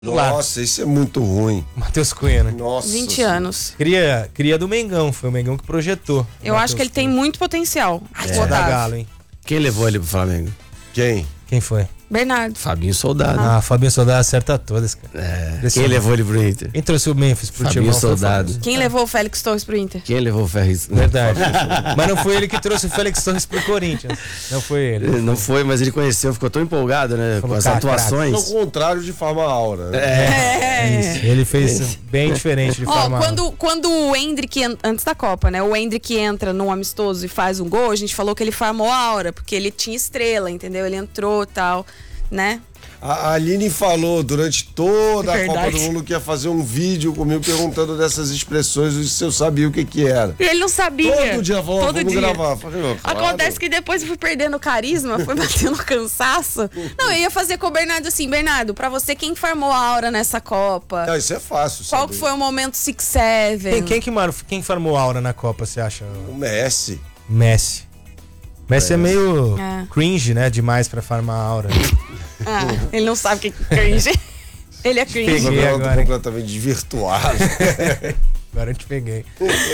Nossa, isso é muito ruim. Matheus Cunha, né? Nossa. 20 anos. Cria do Mengão, foi o Mengão que projetou. Eu acho que ele tem muito potencial. Só da Galo, hein? Quem levou ele pro Flamengo? Quem foi? Bernardo. Fabinho Soldado. Fabinho Soldado acerta todas, cara. Quem levou ele pro Inter? Quem trouxe o Memphis pro Fabinho Timão? Soldado. Quem levou o Félix Torres pro Inter? Quem levou o Ferris? Verdade. Mas não foi ele que trouxe o Félix Torres pro Corinthians. Não foi ele. Não foi, mas ele conheceu, ficou tão empolgado, né? Falou, com as cara, atuações. É o contrário de Farma Aura. Né? Isso. Ele fez bem diferente de forma. Quando o Endrick, antes da Copa, né? O Endrick entra num amistoso e faz um gol, a gente falou que ele farmou a aura, porque ele tinha estrela, entendeu? Ele entrou e tal, né? A Aline falou durante toda a Verdade. Copa do Mundo que ia fazer um vídeo comigo perguntando dessas expressões se eu sabia o que era. E ele não sabia. Todo dia falou, Todo vamos dia. gravar. Falei, claro. Acontece que depois eu fui perdendo carisma, foi batendo cansaço. Não, eu ia fazer com o Bernardo assim, Bernardo, pra você, quem farmou a aura nessa Copa? Não, isso é fácil. Qual sabe? que foi o momento 6-7? Quem farmou a aura na Copa, você acha? O Messi. Messi. Messi é meio É. cringe, né? Demais pra farmar a aura. Ele não sabe o que é cringe. Ele é cringe. Peguei Agora agora. completamente desvirtuado. Agora eu te peguei.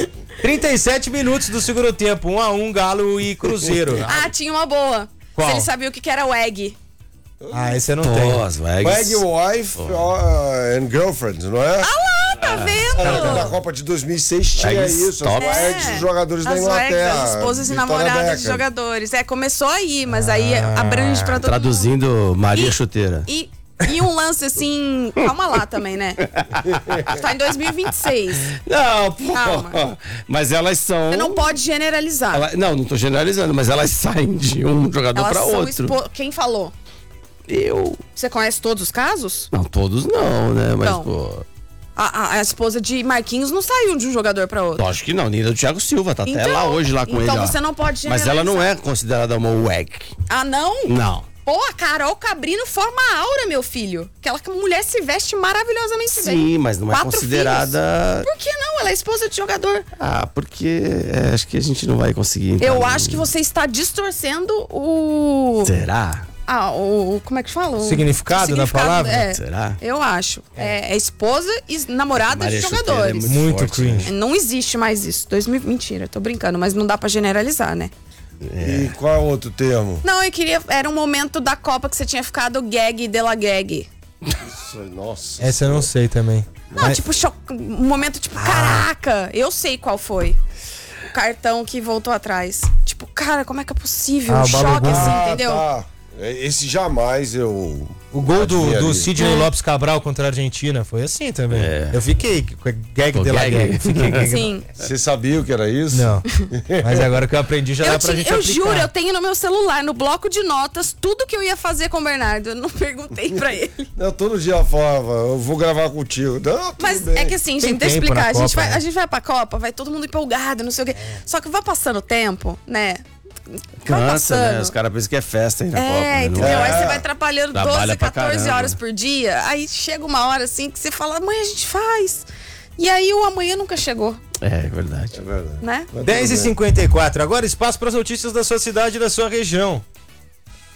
37 minutos do segundo tempo. 1-1, Galo e Cruzeiro. Tinha uma boa. Qual? Se ele sabia o que era o egg. Esse eu não tenho. Nossa, Bag Wife and Girlfriend, não é? Tá vendo? Na Copa de 2006 tinha Eggs isso. top. As Eggs dos jogadores da As Inglaterra. eggs, as esposas e Vitória namoradas de Beckham. jogadores. Começou aí, mas aí abrange pra todo mundo. Traduzindo Maria Chuteira. E um lance assim, calma lá também, né? Tá em 2026. Não, pô. Calma. Mas elas são. Você não pode generalizar. Não tô generalizando, mas elas saem de um jogador Elas pra são outro. Quem falou? Eu. Você conhece todos os casos? Não, todos não, né? Mas, Então. pô. A esposa de Marquinhos não saiu de um jogador pra outro. Lógico que não, nem do Thiago Silva, tá até lá hoje lá com ele. Então ó. você não pode Mas generalizar. ela não é considerada uma WEG. Ah, não? Não. Pô, a Carol Cabrino forma a aura, meu filho. Aquela mulher se veste maravilhosamente bem. Sim, mas não é 4 considerada. filhos. Por que não? Ela é esposa de jogador. Porque acho que a gente não vai conseguir. entrar Eu no- acho que você está distorcendo o... Será? Como é que fala? Significado da palavra? É, Será? eu acho. É esposa e namorada Maria de Chuteira é jogadores. Muito forte, cringe. Não existe mais isso. Mentira, tô brincando, mas não dá pra generalizar, né? E qual é o outro termo? Não, eu queria... Era um momento da Copa que você tinha ficado gag de la gag. Isso, nossa. Essa eu não sei também. Não, Mas- tipo, um momento tipo, caraca, eu sei qual foi. O cartão que voltou atrás. Tipo, cara, como é que é possível? Ah, Um o Balu choque Bom. assim, entendeu? Tá. Esse jamais eu... O gol do adivinharia. Sidney Lopes Cabral contra a Argentina foi assim também. É. Eu fiquei com a gag Pô, de la gag. gag. Fiquei gag. Sim. Você sabia o que era isso? Não. Mas agora que eu aprendi já dá pra gente eu aplicar. juro, eu tenho no meu celular, no bloco de notas, tudo que eu ia fazer com o Bernardo. Eu não perguntei pra ele. Não, todo dia ela falava, eu vou gravar contigo. Não, tudo Mas bem. é que assim, Tem gente, deixa eu tempo na explicar. Copa, né? A gente vai pra Copa, vai todo mundo empolgado, não sei o quê. Só que vai passando o tempo, né? Vai Cansa, né? passando. Os caras pensam que é festa aí na Copa. Né? Entendeu? Não é? Aí você vai atrapalhando Trabalha 12, pra 14 caramba. horas por dia. Aí chega uma hora assim que você fala, amanhã a gente faz. E aí o amanhã nunca chegou, É verdade. É verdade. né? Mas tudo bem. 10h54. Agora espaço para as notícias da sua cidade e da sua região.